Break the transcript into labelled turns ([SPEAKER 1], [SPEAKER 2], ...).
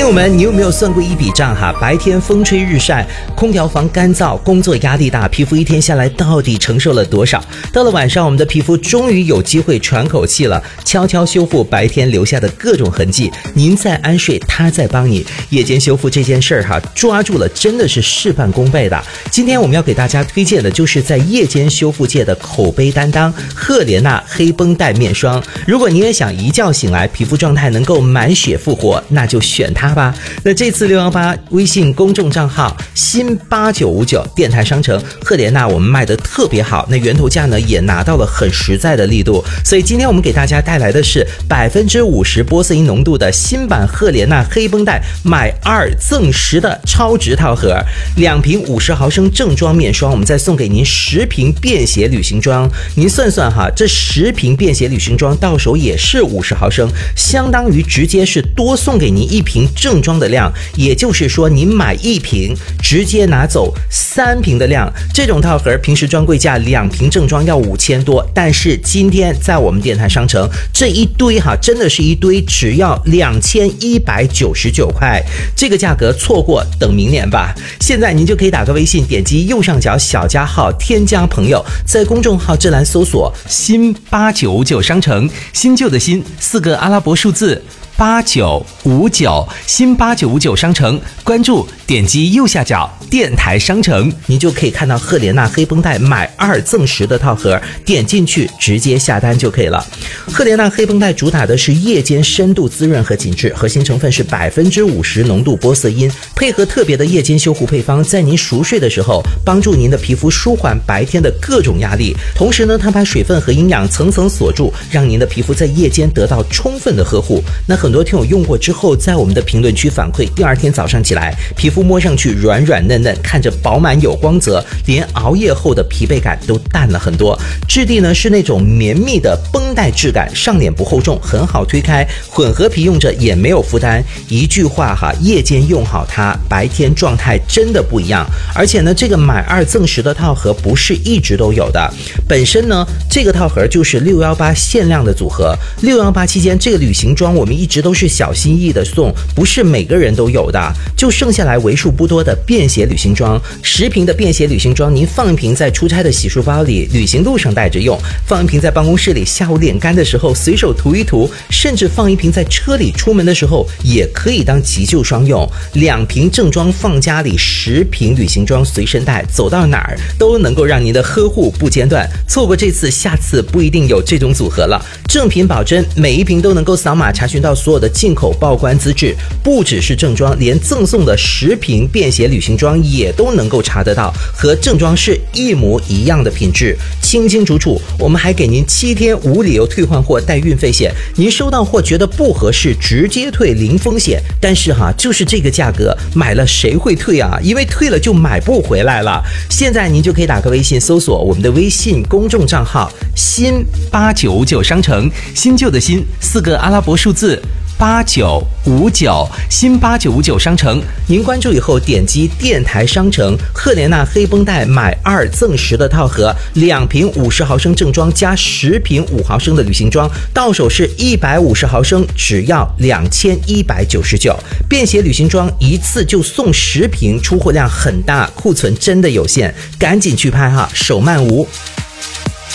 [SPEAKER 1] 友们，你有没有算过一笔账哈？白天风吹日晒，空调房干燥，工作压力大，皮肤一天下来到底承受了多少？到了晚上，我们的皮肤终于有机会喘口气了，悄悄修复白天留下的各种痕迹。您在安睡，他在帮你。夜间修复这件事儿哈，抓住了真的是事半功倍的。今天我们要给大家推荐的就是在夜间修复界的口碑担当——赫莲娜黑绷带面霜。如果你也想一觉醒来皮肤状态能够满血复活，那就选它吧。那这次618微信公众账号新8959电台商城赫莲娜我们卖的特别好，那源头价呢也拿到了很实在的力度，所以今天我们给大家带来的是50%玻色因浓度的新版赫莲娜黑绷带买2赠10的超值套盒，2瓶50毫升正装面霜，我们再送给您10瓶便携旅行装。您算算哈，这10瓶便携旅行装到手也是50毫升，相当于直接是多送给您1瓶正装的量，也就是说您买1瓶直接拿走3瓶的量。这种套盒平时专柜价2瓶正装要5000多，但是今天在我们电台商城这一堆哈，真的是一堆，只要2199块，这个价格错过等明年吧。现在您就可以打个微信，点击右上角小加号添加朋友，在公众号这栏搜索新8959商城，新旧的新4个阿拉伯数字8959，新8959商城，关注点击右下角电台商城，你就可以看到赫莲娜黑绷带买2赠10的套盒，点进去直接下单就可以了。赫莲娜黑绷带主打的是夜间深度滋润和紧致，核心成分是50%浓度玻色因，配合特别的夜间修护配方，在您熟睡的时候帮助您的皮肤舒缓白天的各种压力，同时呢，它把水分和营养层层锁住，让您的皮肤在夜间得到充分的呵护。那很多听友用过之后，在我们的评论区反馈，第二天早上起来皮肤摸上去软软嫩嫩，看着饱满有光泽，连熬夜后的疲惫感都淡了很多。质地呢是那种绵密的绷带质感，上脸不厚重，很好推开，混合皮用着也没有负担。一句话哈，夜间用好它，白天状态真的不一样。而且呢，这个买2赠10的套盒不是一直都有的，本身呢这个套盒就是618限量的组合。618期间这个旅行装我们一直都是小心翼翼的送，不是每个人都有的，就剩下来为数不多的便携旅行装。10瓶的便携旅行装，您放一瓶在出差的洗漱包里，旅行路上带着用，放一瓶在办公室里下午脸干的时候随手涂一涂，甚至放一瓶在车里出门的时候也可以当急救霜用。2瓶正装放家里，10瓶旅行装随身带，走到哪儿都能够让您的呵护不间断。错过这次，下次不一定有这种组合了。正品保真，每一瓶都能够扫码查询到所有的进口报关资质，不只是正装，连赠送的10瓶便携旅行装也都能够查得到，和正装是一模一样的品质，清清楚楚。我们还给您7天无理由退换货带运费险，您收到货觉得不合适直接退零风险。但是哈，就是这个价格买了谁会退啊？因为退了就买不回来了。现在您就可以打个微信搜索我们的微信公众账号新899商城，新旧的新4个阿拉伯数字8959，新8959商城，您关注以后点击电台商城赫莲娜黑绷带买2赠10的套盒，2瓶50毫升正装加10瓶5毫升的旅行装，到手是150毫升，只要2199。便携旅行装一次就送10瓶，出货量很大，库存真的有限，赶紧去拍哈，手慢无。